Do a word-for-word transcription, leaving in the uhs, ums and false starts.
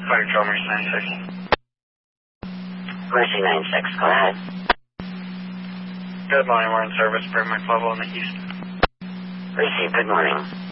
Fire Control, Mercy ninety-six. Mercy ninety-six, go ahead. Good morning, we're in service, Brimmack level in the east. Receive, good morning.